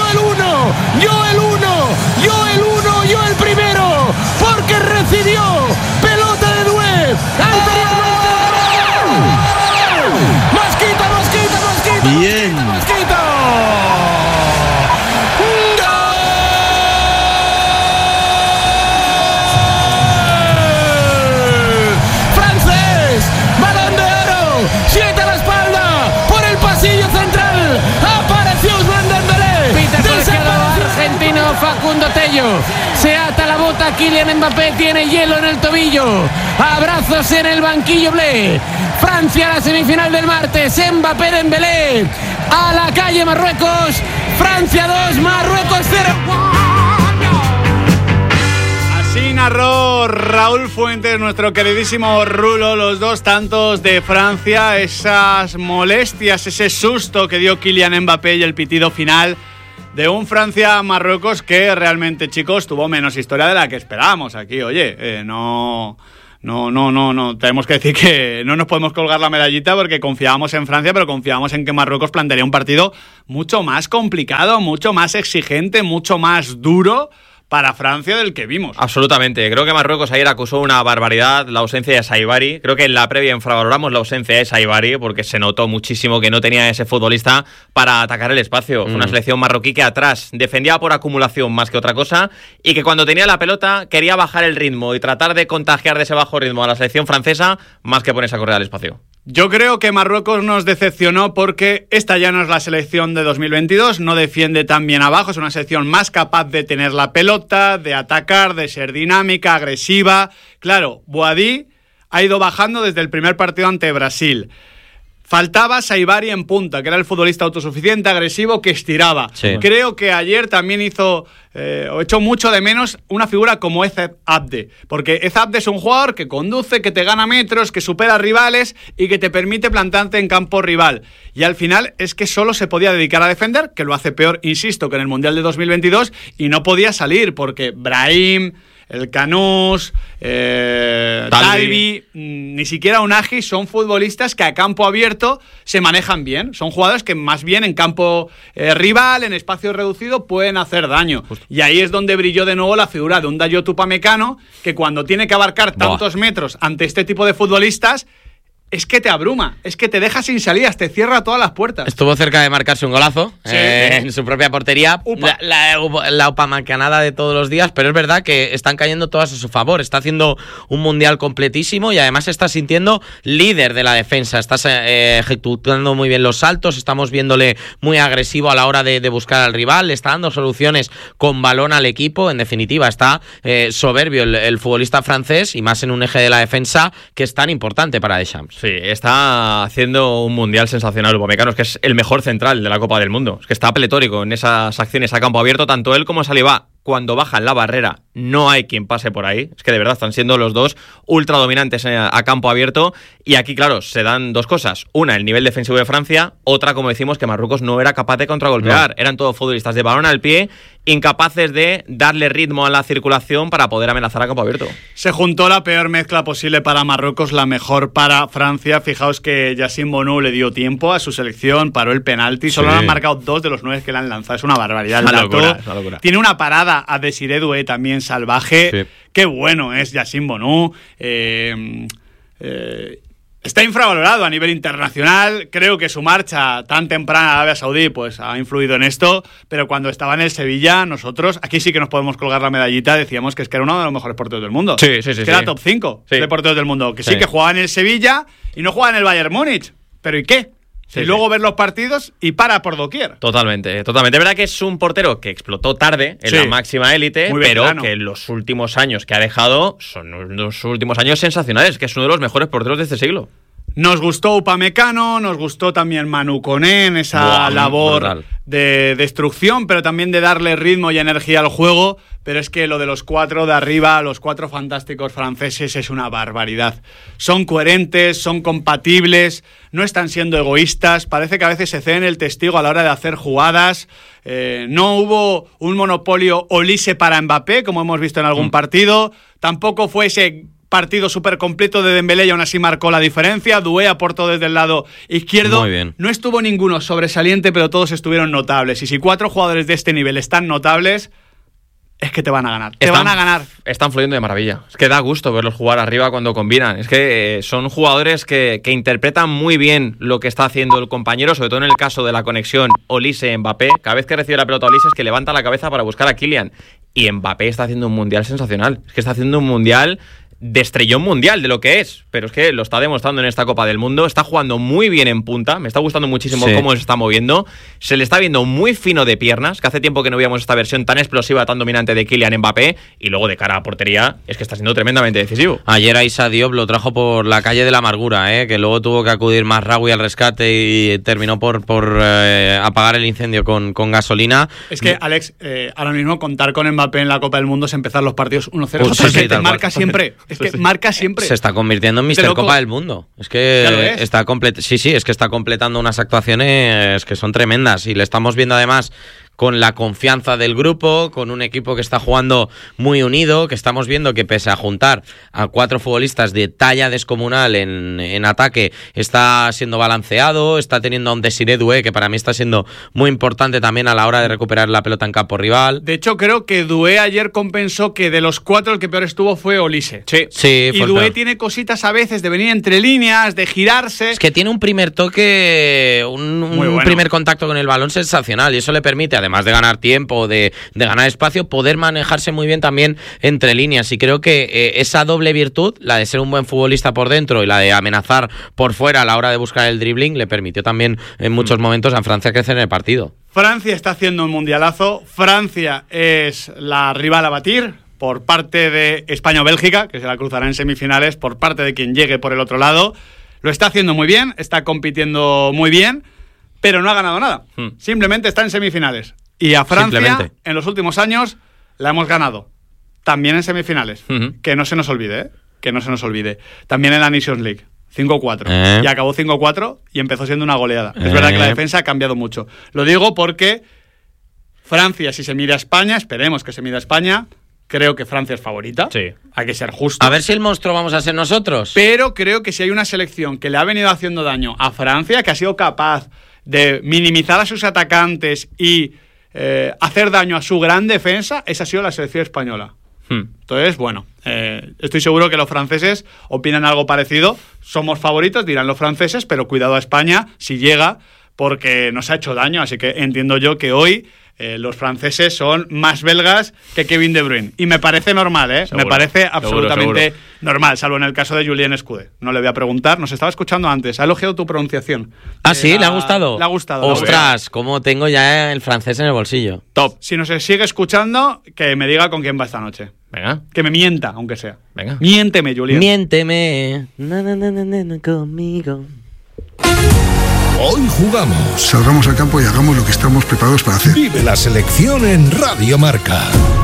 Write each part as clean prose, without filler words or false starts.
yo el uno, yo el uno, yo el uno, yo el primero, porque recibió pelota de Doué anteriormente. Mosquito, Mosquito, Mosquito. Bien. Mosquito. Facundo Tello, se ata la bota, Kylian Mbappé tiene hielo en el tobillo, abrazos en el banquillo blé. Francia a la semifinal del martes, Mbappé Dembélé a la calle Marruecos, Francia 2, Marruecos 0. Así narró Raúl Fuentes, nuestro queridísimo Rulo, los 2 tantos de Francia, esas molestias, ese susto que dio Kylian Mbappé y el pitido final de un Francia-Marruecos que realmente, chicos, tuvo menos historia de la que esperábamos aquí. Oye, no, tenemos que decir que no nos podemos colgar la medallita porque confiábamos en Francia, pero confiábamos en que Marruecos plantearía un partido mucho más complicado, mucho más exigente, mucho más duro para Francia del que vimos. Absolutamente. Creo que Marruecos ayer acusó una barbaridad, la ausencia de Saibari. Creo que en la previa infravaloramos la ausencia de Saibari porque se notó muchísimo que no tenía ese futbolista para atacar el espacio. Fue una selección marroquí que atrás defendía por acumulación más que otra cosa y que cuando tenía la pelota quería bajar el ritmo y tratar de contagiar de ese bajo ritmo a la selección francesa más que ponerse a correr al espacio. Yo creo que Marruecos nos decepcionó porque esta ya no es la selección de 2022, no defiende tan bien abajo, es una selección más capaz de tener la pelota, de atacar, de ser dinámica, agresiva. Claro, Boadí ha ido bajando desde el primer partido ante Brasil. Faltaba Saibari en punta, que era el futbolista autosuficiente, agresivo, que estiraba. Sí. Creo que ayer también echó mucho de menos una figura como Ezeb Abde, porque Ezeb Abde es un jugador que conduce, que te gana metros, que supera rivales y que te permite plantarte en campo rival. Y al final es que solo se podía dedicar a defender, que lo hace peor, insisto, que en el Mundial de 2022, y no podía salir, porque Brahim, el Canús, Talbi, ni siquiera Unagi son futbolistas que a campo abierto se manejan bien. Son jugadores que más bien en campo rival, en espacio reducido, pueden hacer daño. Justo. Y ahí es donde brilló de nuevo la figura de un Dayot Upamecano, que cuando tiene que abarcar tantos metros ante este tipo de futbolistas, es que te abruma, es que te deja sin salidas, te cierra todas las puertas. Estuvo cerca de marcarse un golazo en su propia portería. La upamecanada de todos los días, pero es verdad que están cayendo todas a su favor. Está haciendo un mundial completísimo y además se está sintiendo líder de la defensa. Está ejecutando muy bien los saltos, estamos viéndole muy agresivo a la hora de buscar al rival, le está dando soluciones con balón al equipo. En definitiva, está soberbio el futbolista francés y más en un eje de la defensa que es tan importante para Deschamps. Sí, está haciendo un mundial sensacional Upamecano, es que es el mejor central de la Copa del Mundo, es que está pletórico en esas acciones a campo abierto, tanto él como Saliba. Cuando bajan la barrera no hay quien pase por ahí, es que de verdad están siendo los dos ultra dominantes a campo abierto y aquí claro, se dan dos cosas, una el nivel defensivo de Francia, otra como decimos que Marruecos no era capaz de contragolpear, eran todos futbolistas de balón al pie, incapaces de darle ritmo a la circulación para poder amenazar a campo abierto. Se juntó la peor mezcla posible para Marruecos, la mejor para Francia. Fijaos que Yassine Bounou le dio tiempo a su selección, paró el penalti, solo han marcado 2 de los 9 que le han lanzado, es una barbaridad. Una locura. Tiene una parada a Desiré Doué también salvaje. Sí. Qué bueno es Yassine Bounou. Está infravalorado a nivel internacional. Creo que su marcha tan temprana a Arabia Saudí pues ha influido en esto, pero cuando estaba en el Sevilla, nosotros, aquí sí que nos podemos colgar la medallita, decíamos que es que era uno de los mejores porteros del mundo. Sí. Era top 5 de porteros del mundo. Que sí que jugaba en el Sevilla y no jugaba en el Bayern Múnich. ¿Pero y qué? Y luego ver los partidos y para por doquier. Totalmente. Es verdad que es un portero que explotó tarde en la máxima élite, pero que los últimos años que ha dejado son unos últimos años sensacionales, que es uno de los mejores porteros de este siglo. Nos gustó Upamecano, nos gustó también Manu Koné en esa labor de destrucción, pero también de darle ritmo y energía al juego. Pero es que lo de los 4 de arriba, los 4 fantásticos franceses, es una barbaridad. Son coherentes, son compatibles, no están siendo egoístas, parece que a veces se ceden el testigo a la hora de hacer jugadas. No hubo un monopolio Olise para Mbappé, como hemos visto en algún partido. Tampoco fue ese partido súper completo de Dembélé y aún así marcó la diferencia. Doué aportó desde el lado izquierdo. Muy bien. No estuvo ninguno sobresaliente, pero todos estuvieron notables. Y si 4 jugadores de este nivel están notables, es que te van a ganar. Van a ganar. Están fluyendo de maravilla. Es que da gusto verlos jugar arriba cuando combinan. Es que son jugadores que interpretan muy bien lo que está haciendo el compañero, sobre todo en el caso de la conexión Olise-Mbappé. Cada vez que recibe la pelota Olise es que levanta la cabeza para buscar a Kylian. Y Mbappé está haciendo un mundial sensacional. Es que está haciendo un mundial de estrellón mundial, de lo que es, pero es que lo está demostrando en esta Copa del Mundo. Está jugando muy bien en punta, me está gustando muchísimo cómo se está moviendo, se le está viendo muy fino de piernas, que hace tiempo que no veíamos esta versión tan explosiva, tan dominante de Kylian Mbappé, y luego de cara a portería es que está siendo tremendamente decisivo. Ayer a Issa Diop lo trajo por la calle de la amargura, que luego tuvo que acudir Mazraoui al rescate y terminó por apagar el incendio con gasolina. Es que, Alex, ahora mismo contar con Mbappé en la Copa del Mundo es empezar los partidos 1-0. Pues sí, te marca siempre. Es que marca siempre. Se está convirtiendo en Mr. Copa del Mundo. Es que está es que está completando unas actuaciones que son tremendas y le estamos viendo además con la confianza del grupo, con un equipo que está jugando muy unido, que estamos viendo que pese a juntar a 4 futbolistas de talla descomunal en ataque, está siendo balanceado, está teniendo a un Desiré Doué, que para mí está siendo muy importante también a la hora de recuperar la pelota en campo rival. De hecho, creo que Doué ayer compensó que de los 4 el que peor estuvo fue Olise. Sí, y Doué tiene cositas a veces de venir entre líneas, de girarse. Es que tiene un primer toque, un primer contacto con el balón sensacional y eso le permite, además de ganar tiempo, de ganar espacio, poder manejarse muy bien también entre líneas. Y creo que esa doble virtud, la de ser un buen futbolista por dentro y la de amenazar por fuera a la hora de buscar el dribbling, le permitió también en muchos momentos a Francia crecer en el partido. Francia está haciendo un mundialazo. Francia es la rival a batir por parte de España o Bélgica, que se la cruzará en semifinales, por parte de quien llegue por el otro lado. Lo está haciendo muy bien, está compitiendo muy bien, pero no ha ganado nada. Simplemente está en semifinales. Y a Francia, en los últimos años, la hemos ganado. También en semifinales. Que no se nos olvide, Que no se nos olvide. También en la Nations League. 5-4. Y acabó 5-4 y empezó siendo una goleada. Es verdad que la defensa ha cambiado mucho. Lo digo porque Francia, si se mira a España, esperemos que se mire a España, creo que Francia es favorita. Sí. Hay que ser justo. A ver si el monstruo vamos a ser nosotros. Pero creo que si hay una selección que le ha venido haciendo daño a Francia, que ha sido capaz de minimizar a sus atacantes y hacer daño a su gran defensa, esa ha sido la selección española. Entonces, bueno, estoy seguro que los franceses opinan algo parecido. Somos favoritos, dirán los franceses, pero cuidado a España si llega, porque nos ha hecho daño. Así que entiendo yo que hoy los franceses son más belgas que Kevin De Bruyne. Y me parece normal, Seguro, me parece absolutamente seguro. normal, salvo en el caso de Julien Escudé. No le voy a preguntar, nos estaba escuchando antes, ha elogiado tu pronunciación. ¿Ah, sí? ¿Le ha gustado? Le ha gustado. Ostras, cómo tengo ya el francés en el bolsillo. Top. Si nos sigue escuchando, que me diga con quién va esta noche. Venga. Que me mienta, aunque sea. Venga. Miénteme, Julien. Miénteme. Conmigo. Hoy jugamos. Salgamos al campo y hagamos lo que estamos preparados para hacer. Vive la selección en Radio Marca.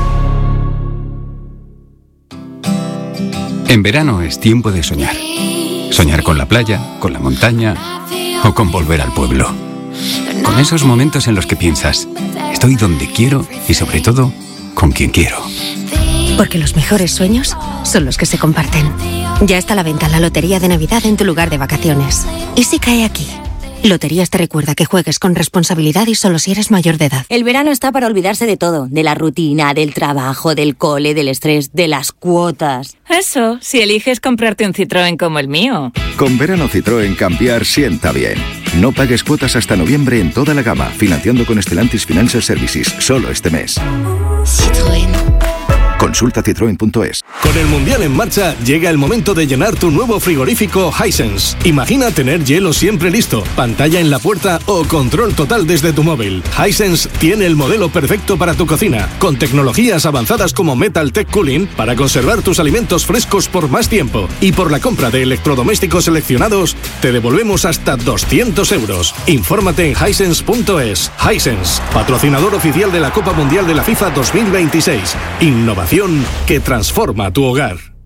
En verano es tiempo de soñar. Soñar con la playa, con la montaña o con volver al pueblo. Con esos momentos en los que piensas, estoy donde quiero y sobre todo, con quien quiero. Porque los mejores sueños son los que se comparten. Ya está a la venta la Lotería de Navidad en tu lugar de vacaciones. ¿Y si cae aquí? Loterías te recuerda que juegues con responsabilidad y solo si eres mayor de edad. El verano está para olvidarse de todo, de la rutina, del trabajo, del cole, del estrés, de las cuotas. Eso, si eliges comprarte un Citroën como el mío. Con verano Citroën cambiar sienta bien. No pagues cuotas hasta noviembre en toda la gama, financiando con Stellantis Financial Services, solo este mes. Citroën. Consulta citroen.es. Con el Mundial en marcha, llega el momento de llenar tu nuevo frigorífico Hisense. Imagina tener hielo siempre listo, pantalla en la puerta o control total desde tu móvil. Hisense tiene el modelo perfecto para tu cocina, con tecnologías avanzadas como Metal Tech Cooling para conservar tus alimentos frescos por más tiempo. Y por la compra de electrodomésticos seleccionados, te devolvemos hasta 200 euros. Infórmate en hisense.es. Hisense, patrocinador oficial de la Copa Mundial de la FIFA 2026. Innovación que transforma tu hogar.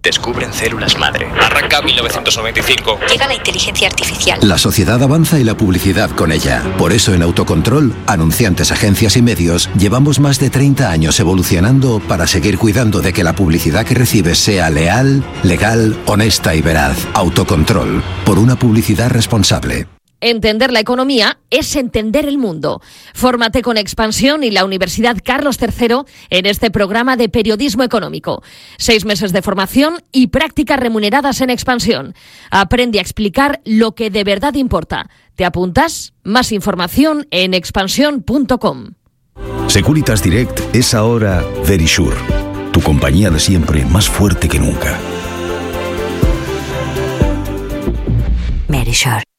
Descubren células madre. Arranca 1995. Llega la inteligencia artificial. La sociedad avanza y la publicidad con ella. Por eso en Autocontrol, anunciantes, agencias y medios, llevamos más de 30 años evolucionando para seguir cuidando de que la publicidad que recibes sea leal, legal, honesta y veraz. Autocontrol, por una publicidad responsable. Entender la economía es entender el mundo. Fórmate con Expansión y la Universidad Carlos III en este programa de periodismo económico. 6 meses de formación y prácticas remuneradas en Expansión. Aprende a explicar lo que de verdad importa. ¿Te apuntas? Más información en expansión.com. Securitas Direct es ahora Verisure, tu compañía de siempre más fuerte que nunca. Verisure.